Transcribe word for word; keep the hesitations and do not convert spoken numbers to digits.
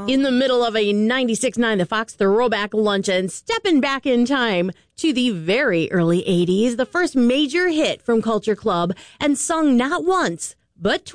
In the middle of a ninety-six point nine The Fox Throwback Luncheon, stepping back in time to the very early eighties, the first major hit from Culture Club, and sung not once, but